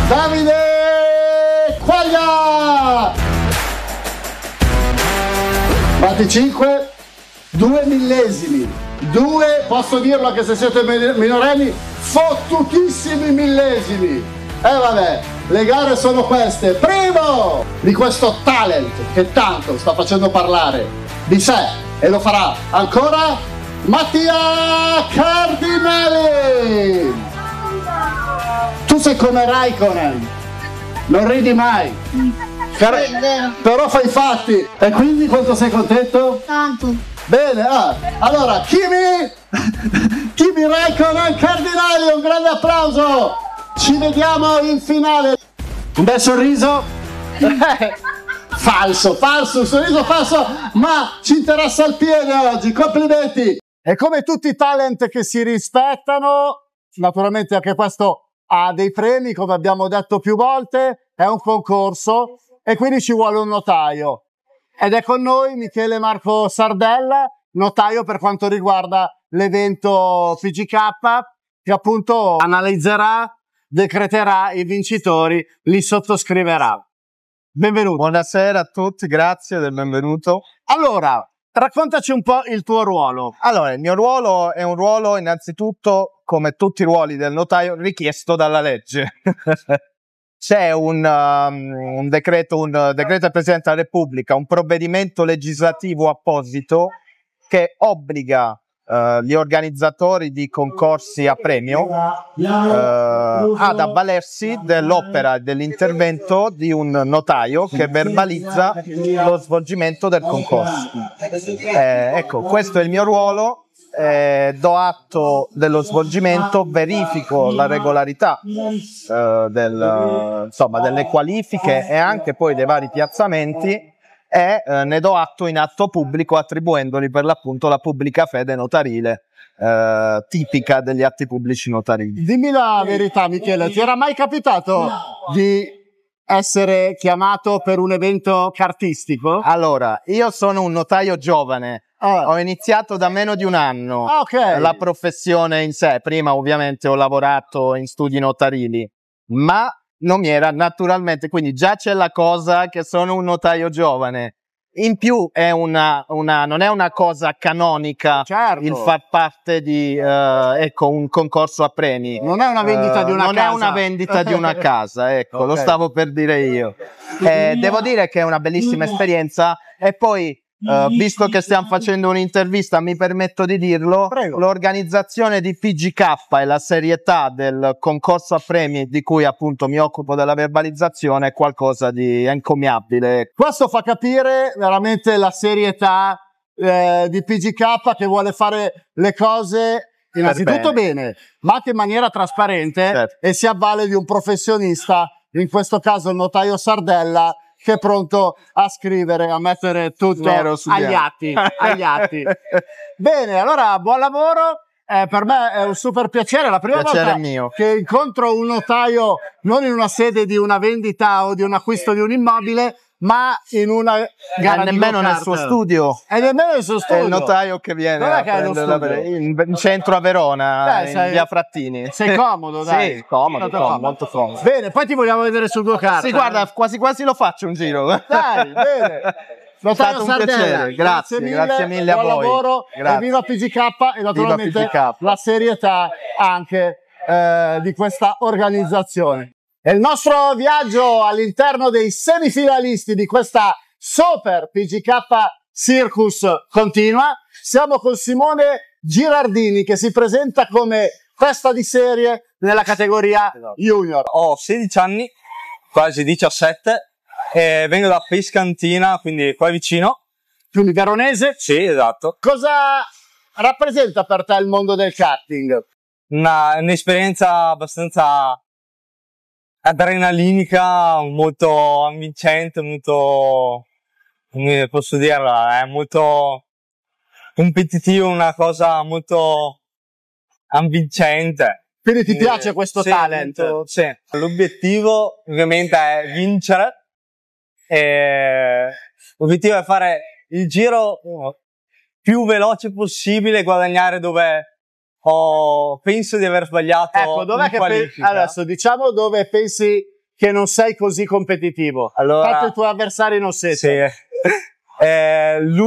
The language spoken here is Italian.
Davide Quaglia. Batti 5, 2 millesimi. 2, posso dirlo anche se siete minorenni, fottutissimi millesimi. Vabbè, le gare sono queste. Primo di questo talent che tanto sta facendo parlare di sé e lo farà ancora, Mattia Cardinali. Tu sei come Raikkonen, non ridi mai, però fai i fatti. E quindi quanto sei contento? Tanto. Bene, allora Kimi Raikkonen Cardinali, un grande applauso. Ci vediamo in finale. Un bel sorriso. Falso, un sorriso falso, ma ci interessa il piede oggi, complimenti. E come tutti i talent che si rispettano, naturalmente anche questo ha dei premi, come abbiamo detto più volte, è un concorso e quindi ci vuole un notaio. Ed è con noi Michele Marco Sardella, notaio per quanto riguarda l'evento PGK, che appunto analizzerà, decreterà i vincitori, li sottoscriverà. Benvenuto. Buonasera a tutti, grazie del benvenuto. Allora, raccontaci un po' il tuo ruolo. Allora, il mio ruolo è un ruolo innanzitutto, come tutti i ruoli del notaio, richiesto dalla legge. C'è un decreto del Presidente della Repubblica, un provvedimento legislativo apposito che obbliga gli organizzatori di concorsi a premio ad avvalersi dell'opera e dell'intervento di un notaio che verbalizza lo svolgimento del concorso. Ecco, questo è il mio ruolo. Do atto dello svolgimento, verifico la regolarità delle qualifiche e anche poi dei vari piazzamenti e ne do atto in atto pubblico, attribuendoli per l'appunto la pubblica fede notarile tipica degli atti pubblici notarili. Dimmi la verità, Michele, ti era mai capitato di essere chiamato per un evento cartistico? Allora, io sono un notaio giovane. Ho iniziato da meno di un anno la professione in sé. Prima ovviamente ho lavorato in studi notarili, ma non mi era naturalmente, quindi già c'è la cosa che sono un notaio giovane. In più è non è una cosa canonica, certo, il far parte di un concorso a premi. Non è una vendita di una casa. Non è una vendita di una casa, ecco, lo stavo per dire io. Devo dire che è una bellissima esperienza e poi visto che stiamo facendo un'intervista, mi permetto di dirlo. L'organizzazione di PGK e la serietà del concorso a premi di cui appunto mi occupo della verbalizzazione è qualcosa di encomiabile. Questo fa capire veramente la serietà di PGK, che vuole fare le cose innanzitutto bene, ma anche in maniera trasparente, certo, e si avvale di un professionista, in questo caso il notaio Sardella, che è pronto a scrivere, a mettere tutto agli atti. Bene, allora buon lavoro. Per me è un super piacere, la prima volta che incontro un notaio non in una sede di una vendita o di un acquisto di un immobile, ma in una gara di nemmeno nel suo studio. E nemmeno nel suo studio. È il notaio che viene a prendere in centro a Verona, in via Frattini. Sei comodo, dai. Sì, comodo, molto comodo. Bene, poi ti vogliamo vedere sul tuo carta. Sì, guarda, quasi quasi lo faccio un giro. Dai, bene. È stato un piacere, grazie mille a voi. Buon lavoro, e viva PGK e naturalmente la serietà anche di questa organizzazione. E il nostro viaggio all'interno dei semifinalisti di questa Super PGK Circus continua. Siamo con Simone Girardini, che si presenta come testa di serie nella categoria Junior. Ho 16 anni, quasi 17, e vengo da Pescantina, quindi qua vicino. Quindi veronese? Sì, esatto. Cosa rappresenta per te il mondo del karting? Un'esperienza abbastanza adrenalinica, molto avvincente, molto, come posso dirla, è molto competitivo, una cosa molto avvincente. Quindi ti piace questo talent? Sì. L'obiettivo ovviamente è vincere, e l'obiettivo è fare il giro più veloce possibile, guadagnare dove penso di aver sbagliato. Ecco, dov'è che adesso diciamo dove pensi che non sei così competitivo? Allora, tanto i tuoi avversari non siete. Sì.